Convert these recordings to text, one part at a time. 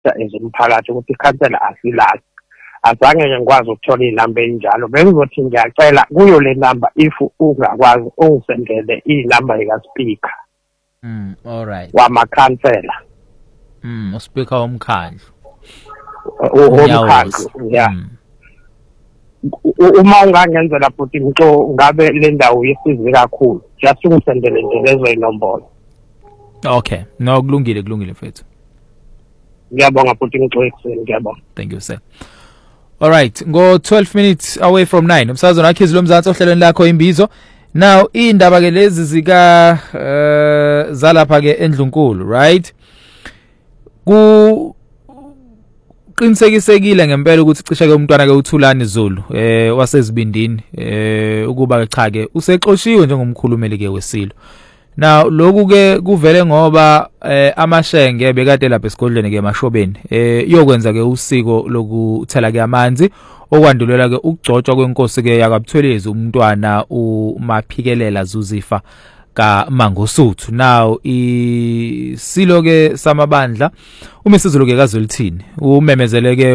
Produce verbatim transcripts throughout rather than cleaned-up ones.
ezomphakathi ukuthi ikhansela asilazi azange ngikwazi ukuthola inamba enjalo bengizothi ngiyacela kuyo le number if ungakwazi ungisendele inamba eka speaker mm all right wamakhansela mm uspeaker womkhandlu womkhandlu yeah uma ungangenzela futhi ngixo ngabe le ndawo yesizi kakhulu just ungisendele nje lezo inombolo okay no kulungile kulungile mfethu ngiyabonga futhi ngixo ekseni ngiyabonga thank you sir all right go twelve minutes away from nine umsazweni wakhe izilomzansi ohlelweni lakho imbizo now indaba ke lezi zika uh, zalapha ke eNdlunkulu right ku qinisekisekile ngempela ukuthi cishe ke umntwana ke uThulani Zulu eh wasezibindini eh ukuba ke cha ke usexoshiwe njengomkhulumeli ke wesilo now lokhu ke kuvele ngoba eh, amashenge bekade lapha esigodlweni ke emashobeni eh iyokwenza ke usiko lokuthela ke amanzi okwandulela ke ukugcotshwa kwenkosi ke yakwaButhelezi umntwana uMaphikelela Zuzifa ka Mangosuthu now isilo ke samabandla uMisizulu ke kaZwelithini umemezele ke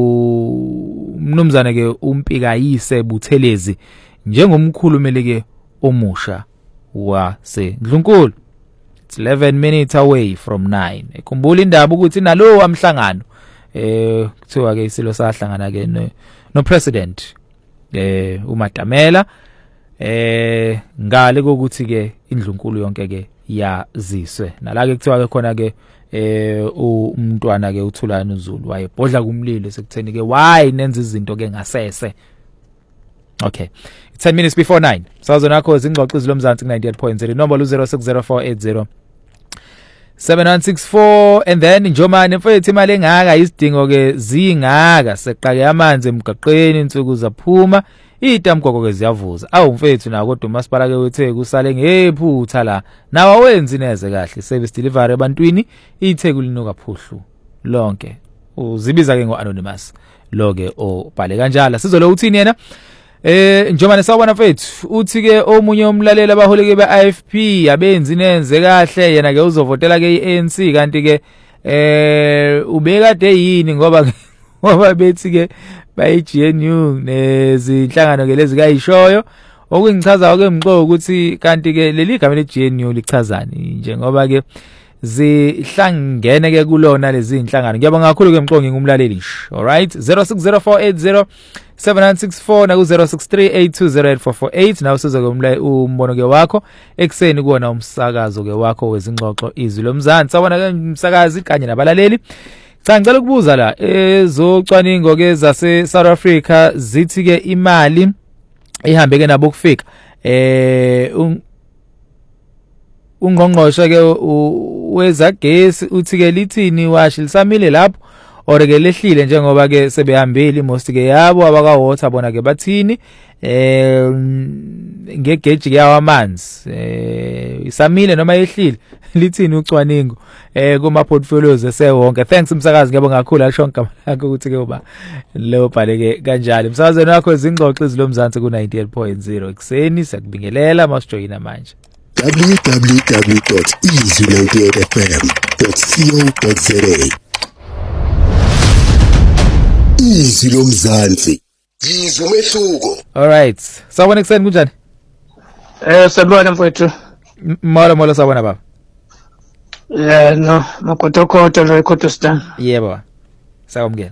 umnumzane ke uMpikayise Buthelezi njengomkhulumeli ke omusha waseNdlunkulu. It's eleven minutes away from nine. Ekhumbula indaba ukuthi nalo amhlangano eh kuthiwa ke isilo sahlangana ke no, no president eh uMadamela eh ngale kokuthi ke iNdlunkulu yonke ke yaziswe nala ke kuthiwa ke khona ke eh umntwana ke uThulani Zulu wayebhodla kumlilo sekutheni ke why nenza izinto ke ngasese. Okay. It's ten minutes before nine. Sazona nakho izingxoxo izilomzansi ninety-eight point zero. Inombolo zero six zero four eight zero seven one six four and then njomane mfethu imali engaka isidingo ke zingaka seqake amanzi emgaqweni insuku zaphuma itamgoko ke ziyavuza. Awu mfethu na kodwa umasipala ke wethe kusale ngephutha la. Nawa wenzi neze kahle service delivery ebantwini itheku linuka phuhlu lonke. Uzibiza ke ngo anonymous. Lo ke obhale kanjalo. Sizolo uthini yena? Eh njomane sawubona mfethu uthi ke omunye umlalela abaholeke be-I F P abenzi nenze kahle yena ke uzovotela ke i-A N C kanti ke eh ubekade yini ngoba ngoba bethi ke bayi-G N U nezinhlangano ke lezi kayishoyo okungichaza ke emxoko ukuthi kanti ke leli igama le-G N U lichazani njengoba ke zihlangene ke kulona lezi inhlangano. Ngiyabonga kakhulu ke mxongo ngumlaleli nje. All right zero six zero four eight zero seven nine six four na ku zero six three eight two zero eight four four eight na usiza ke umbono ke wakho ekseni kuona umsakazo ke wakho wezingxoxo izwi lomzansi abona ke umsakazi kanye nabalaleli. Cha ngicela ukubuza la ezocwaningo ke zase South Africa zithi ke imali ihambe ke nabo kufika eh ungqongqoshe ke wezagesi uthi ke lithini washi lisamile lapho or ke lehlile njengoba ke sebehambile most ke yabo abaka water bona ke bathini eh ngegeji yawamanzi eh isamile noma yehlile lithini ucwaningo eh kuma portfolios esewonke. Thanks umsakazi ngiyabonga kakhulu asho ngama lakho ukuthi ke uba lo bhale ke kanjalo umsakazweni wakho izingxoxo izilomzansi ku ninety-eight point zero ekseni sakubingelela masijoyina manje w w w dot izwi ninety-eight f m dot co dot za. Izwi lomzansi izwi umehluko. All right sawubona ekseni kunjani? Eh sabona mfowethu. Mara mola sawubona baba. Yeah no makotokoto lo eKhotostan. Yebo sawumngena.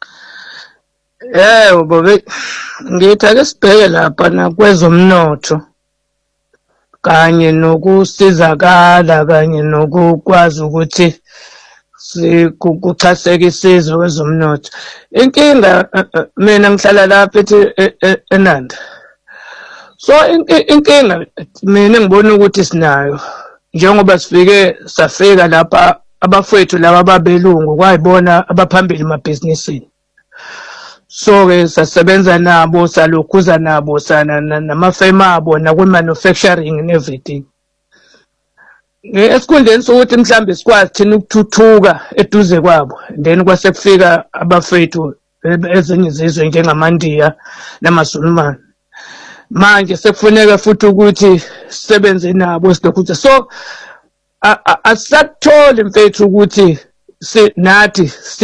Eh bobe ngithi ake sibheke lapha na kwezomnotho kanye nokusizakala kanye nokukwazi ukuthi sikuchaseke isizwe kwezomnotho. Inkinga mina ngihlala lapha ethi eNanda. So inkinga mina ngibona ukuthi sinayo njengoba sifike safika lapha abafethu laba babelungu kwayibona abaphambili emabhizinisini. So ke sasebenza nabo salokhuza nabo sana namafema abo nakwe manufacturing and everything. Esikhundleni sokuthi mhlambe sikwazi thina ukuthuthuka eduze kwabo then kwase kufika abafethu ezinye izizwe njengamaNdiya namaSulumane. Manje sekufuneka futhi ukuthi sisebenze nabo silokhuza. So asatholi mfethu ukuthi si nathi